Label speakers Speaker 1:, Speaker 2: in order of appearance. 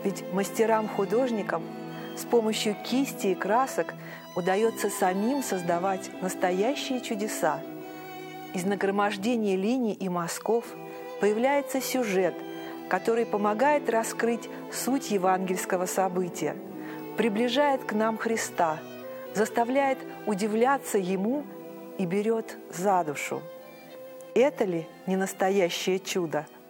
Speaker 1: Ведь мастерам-художникам с помощью кисти и красок удается самим создавать настоящие чудеса. Из нагромождения линий и мазков появляется сюжет, который помогает раскрыть суть евангельского события, приближает к нам Христа, заставляет удивляться Ему и берет за душу. Это ли не настоящее чудо?